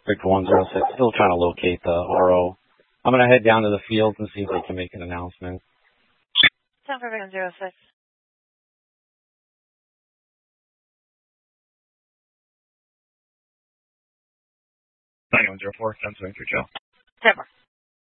Victor 106, still trying to locate the RO. I'm going to head down to the field and see if they can make an announcement. Sound for Victor 106. 9104, 10 Victor Joe. 10.